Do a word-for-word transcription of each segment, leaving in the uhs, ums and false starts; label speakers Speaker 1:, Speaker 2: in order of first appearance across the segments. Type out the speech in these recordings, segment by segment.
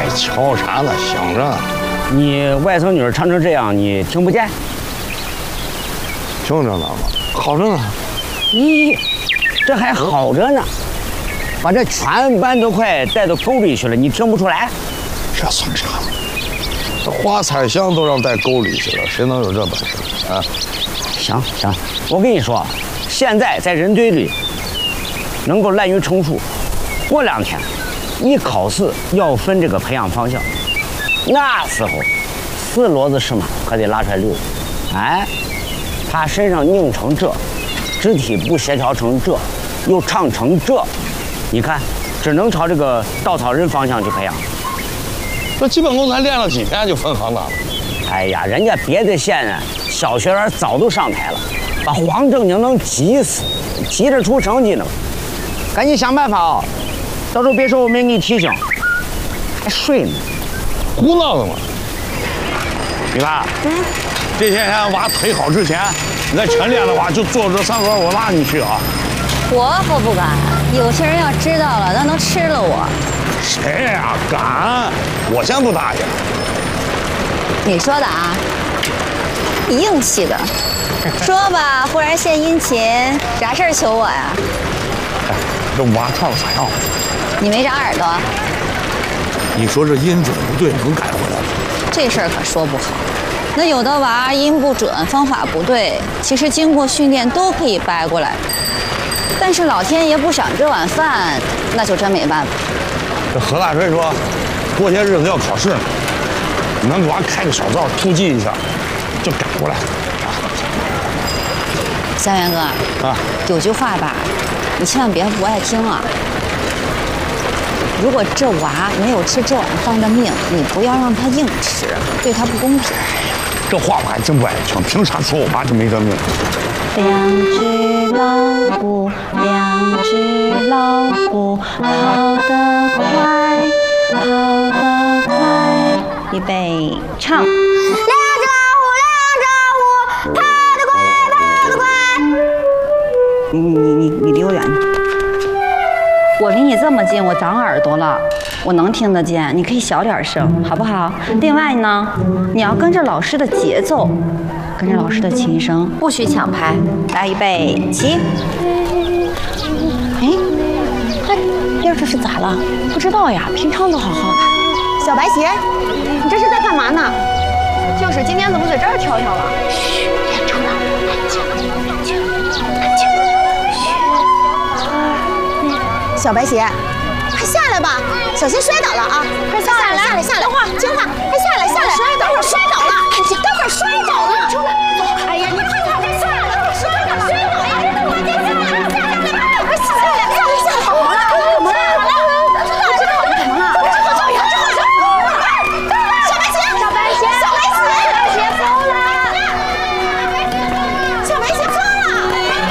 Speaker 1: 瞧啥呢？想着呢。
Speaker 2: 你外甥女儿唱成这样，你听不见？
Speaker 1: 听着呢吗？好着呢。
Speaker 2: 咦，这还好着呢，把这全班都快带到沟里去了，你听不出来？
Speaker 1: 这算啥？这花彩香都让带沟里去了，谁能有这本事啊？
Speaker 2: 行行，我跟你说，现在在人堆里能够滥竽充数，过两天一考试要分这个培养方向，那时候四骡子是马可得拉出来溜。哎，他身上拧成这，肢体不协调成这，又唱成这，你看，只能朝这个稻草人方向去培养。
Speaker 1: 这基本功才练了几天就分行当了。
Speaker 2: 哎呀，人家别的县啊，小学员早都上台了，把黄正经能急死，急着出成绩呢。赶紧想办法啊、哦！到时候别说我没给你提醒，还睡呢，
Speaker 1: 胡闹呢嘛！你看，
Speaker 3: 嗯，
Speaker 1: 这些天娃腿好之前，你再晨练的话，就坐这三轮，我拉你去啊！
Speaker 3: 我可不敢，有些人要知道了，那能吃了我。
Speaker 1: 谁呀、啊？敢！我先不答应。
Speaker 3: 你说的啊，硬气的。说吧，忽然献殷勤，啥事儿求我呀？
Speaker 1: 哎，这娃唱的咋样？
Speaker 3: 你没长耳朵？
Speaker 1: 你说这音准不对，能改回来吗？
Speaker 3: 这事儿可说不好。那有的娃音不准，方法不对，其实经过训练都可以掰过来。但是老天爷不赏这碗饭，那就真没办法。
Speaker 1: 这何大锤说，过些日子要考试呢，你能给娃开个小灶突击一下，就改过来。
Speaker 3: 香元哥啊，有句话吧，你千万别不爱听啊。如果这娃没有吃这碗饭的命，你不要让他硬吃，对他不公平。
Speaker 1: 这话我还真不爱听，凭啥说我爸就没这命？
Speaker 3: 两只老虎，两只老虎，跑得快，跑得快。预备，唱。两只老虎，两只老虎，跑得快，跑得快。你你你你离我远点。我离你这么近，我长耳朵了，我能听得见。你可以小点声，好不好？另外呢，你要跟着老师的节奏，跟着老师的琴声，不许抢拍。来，预备，起。哎，他今儿这是咋了？不知道呀，平常都好好的。
Speaker 4: 小白鞋，你这是在干嘛呢？就是今天怎么在这儿跳跳了？
Speaker 3: 嘘，别吵了，安静，安静，安静。
Speaker 4: 小白鞋，快下来吧，小心摔倒了啊！快下来，下来，下来！等会儿，听话，快下来，下来！摔倒，等会儿摔倒了，等会儿摔倒了！出来！哎呀，你听话，快下来！快摔倒了，摔倒了！快下来，下来！快下来，下来，下来！好了，怎么了？知道，知道，怎么了？治好造谣，治好造谣！小白鞋，小白鞋，小白鞋，小白鞋疯了！小白鞋疯了！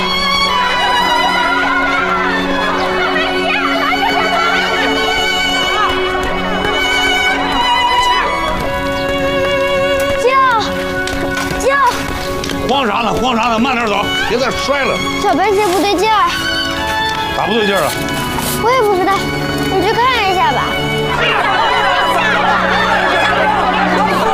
Speaker 1: 慌啥呢？慌啥呢？慢点走，别再摔了。
Speaker 5: 小白鞋不对劲儿。
Speaker 1: 咋不对劲儿了？
Speaker 5: 我也不知道。